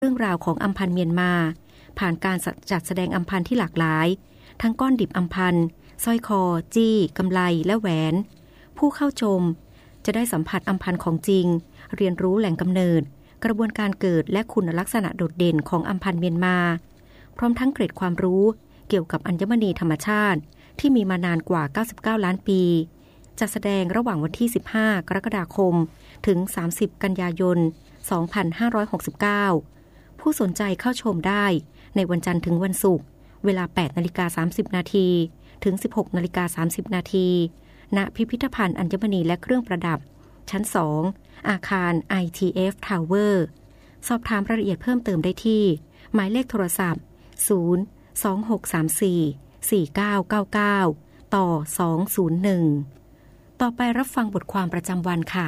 เรื่องราวของอัมพันธ์เมียนมาผ่านการจัดแสดงอัมพันธ์ที่หลากหลายทั้งก้อนดิบอัมพันธ์สร้อยคอจี้กำไลและแหวนผู้เข้าชมจะได้สัมผัสอัมพันธ์ของจริงเรียนรู้แหล่งกำเนิดกระบวนการเกิดและคุณลักษณะโดดเด่นของอัมพันธ์เมียนมาพร้อมทั้งเกร็ดความรู้เกี่ยวกับอัญมณีธรรมชาติที่มีมานานกว่า99ล้านปีจัดแสดงระหว่างวันที่15กรกฎาคมถึง30กันยายน2569ผู้สนใจเข้าชมได้ในวันจันทร์ถึงวันศุกร์เวลา 8:30 น.ถึง 16:30 น.ณพิพิธภัณฑ์อัญมณีและเครื่องประดับชั้น2อาคาร ITF Tower สอบถามรายละเอียดเพิ่มเติมได้ที่หมายเลขโทรศัพท์026344999ต่อ201ต่อไปรับฟังบทความประจำวันค่ะ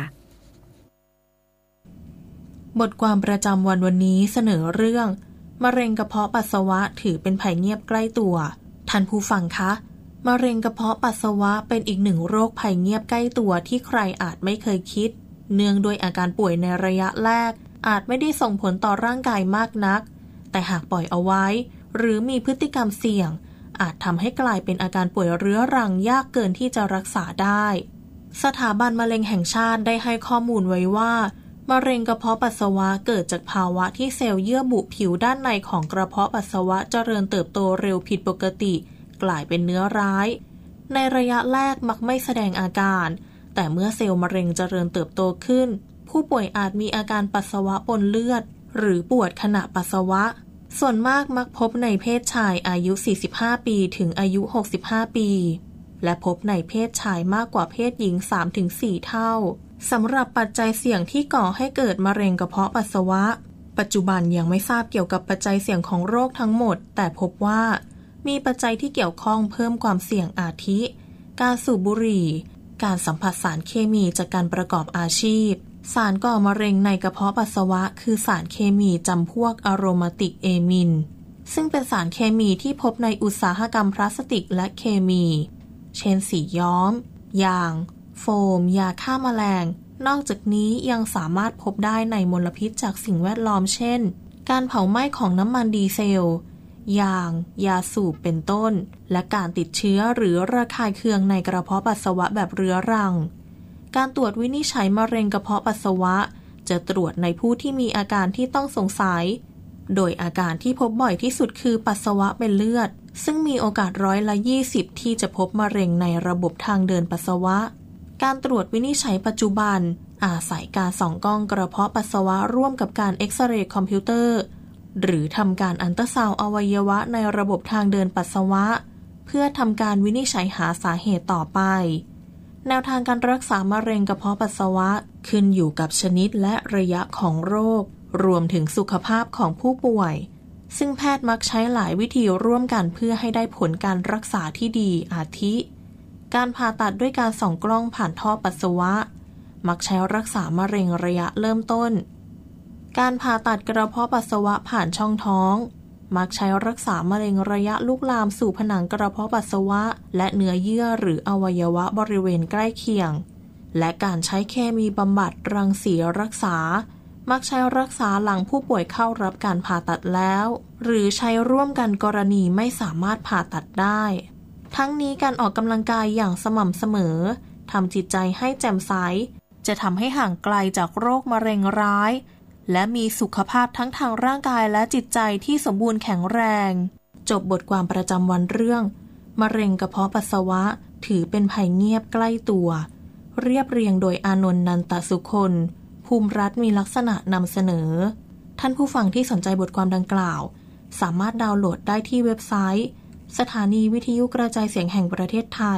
บทความประจำวันวันนี้เสนอเรื่องมะเร็งกระเพาะปัสสาวะถือเป็นภัยเงียบใกล้ตัวท่านผู้ฟังคะมะเร็งกระเพาะปัสสาวะเป็นอีกหนึ่งโรคภัยเงียบใกล้ตัวที่ใครอาจไม่เคยคิดเนื่องด้วยอาการป่วยในระยะแรกอาจไม่ได้ส่งผลต่อร่างกายมากนักแต่หากปล่อยเอาไว้หรือมีพฤติกรรมเสี่ยงอาจทำให้กลายเป็นอาการป่วยเรื้อรังยากเกินที่จะรักษาได้สถาบันมะเร็งแห่งชาติได้ให้ข้อมูลไว้ว่ามะเร็งกระเพาะปัสสาวะเกิดจากภาวะที่เซลล์เยื่อบุผิวด้านในของกระเพาะปัสสาวะเจริญเติบโตเร็วผิดปกติกลายเป็นเนื้อร้ายในระยะแรกมักไม่แสดงอาการแต่เมื่อเซลล์มะเร็งเจริญเติบโตขึ้นผู้ป่วยอาจมีอาการปัสสาวะปนเลือดหรือปวดขณะปัสสาวะส่วนมากมักพบในเพศชายอายุ45ปีถึงอายุ65ปีและพบในเพศชายมากกว่าเพศหญิง 3-4 เท่าสำหรับปัจจัยเสี่ยงที่ก่อให้เกิดมะเร็งกระเพาะปัสสาวะปัจจุบันยังไม่ทราบเกี่ยวกับปัจจัยเสี่ยงของโรคทั้งหมดแต่พบว่ามีปัจจัยที่เกี่ยวข้องเพิ่มความเสี่ยงอาทิการสูบบุหรี่การสัมผัสสารเคมีจากการประกอบอาชีพสารก่อมะเร็งในกระเพาะปัสสาวะคือสารเคมีจำพวกอะโรมาติกเอมินซึ่งเป็นสารเคมีที่พบในอุตสาหกรรมพลาสติกและเคมีเช่นสีย้อมยางโฟมยาฆ่าแมลงนอกจากนี้ยังสามารถพบได้ในมลพิษจากสิ่งแวดล้อมเช่นการเผาไหม้ของน้ำมันดีเซลยางยาสูบเป็นต้นและการติดเชื้อหรือระคายเคืองในกระเพาะปัสสาวะแบบเรื้อรังการตรวจวินิจฉัยมะเร็งกระเพาะปัสสาวะจะตรวจในผู้ที่มีอาการที่ต้องสงสัยโดยอาการที่พบบ่อยที่สุดคือปัสสาวะเป็นเลือดซึ่งมีโอกาส20%ที่จะพบมะเร็งในระบบทางเดินปัสสาวะการตรวจวินิจฉัยปัจจุบันอาศัยการส่องกล้องกระเพาะปัสสาวะร่วมกับการเอ็กซเรย์คอมพิวเตอร์หรือทำการอัลตราซาวด์อวัยวะในระบบทางเดินปัสสาวะเพื่อทำการวินิจฉัยหาสาเหตุต่อไปแนวทางการรักษามะเร็งกระเพาะปัสสาวะขึ้นอยู่กับชนิดและระยะของโรครวมถึงสุขภาพของผู้ป่วยซึ่งแพทย์มักใช้หลายวิธีร่วมกันเพื่อให้ได้ผลการรักษาที่ดีอาทิการผ่าตัดด้วยการส่องกล้องผ่านท่อปัสสาวะมักใช้รักษามะเร็งระยะเริ่มต้นการผ่าตัดกระเพาะปัสสาวะผ่านช่องท้องมักใช้รักษามะเร็งระยะลุกลามสู่ผนังกระเพาะปัสสาวะและเนื้อเยื่อหรืออวัยวะบริเวณใกล้เคียงและการใช้เคมีบำบัดรังสีรักษามักใช้รักษาหลังผู้ป่วยเข้ารับการผ่าตัดแล้วหรือใช้ร่วมกันกรณีไม่สามารถผ่าตัดได้ทั้งนี้การออกกำลังกายอย่างสม่ำเสมอทำจิตใจให้แจ่มใสจะทำให้ห่างไกลจากโรคมะเร็งร้ายและมีสุขภาพทั้งทางร่างกายและจิตใจที่สมบูรณ์แข็งแรงจบบทความประจำวันเรื่องมะเร็งกระเพาะปัสสาวะถือเป็นภัยเงียบใกล้ตัวเรียบเรียงโดยอานนท์ นันตสุคนภูมิรัฐมีลักษณะนำเสนอท่านผู้ฟังที่สนใจบทความดังกล่าวสามารถดาวน์โหลดได้ที่เว็บไซต์สถานีวิทยุกระจายเสียงแห่งประเทศไทย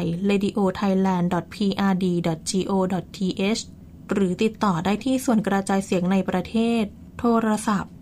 radiothailand.prd.go.th หรือติดต่อได้ที่ส่วนกระจายเสียงในประเทศโทรศัพท์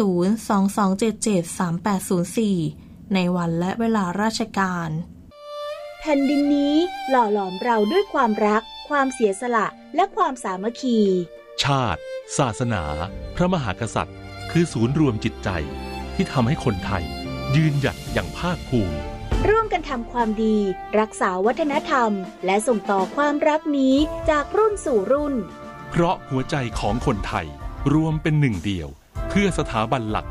022773804ในวันและเวลาราชการแผ่นดินนี้หล่อหลอมเราด้วยความรักความเสียสละและความสามัคคีชาติศาสนาพระมหากษัตริย์คือศูนย์รวมจิตใจที่ทำให้คนไทยยืนหยัดอย่างภาคภูมิร่วมกันทำความดีรักษาวัฒนธรรมและส่งต่อความรักนี้จากรุ่นสู่รุ่นเพราะหัวใจของคนไทยรวมเป็นหนึ่งเดียวเพื่อสถาบันหลัก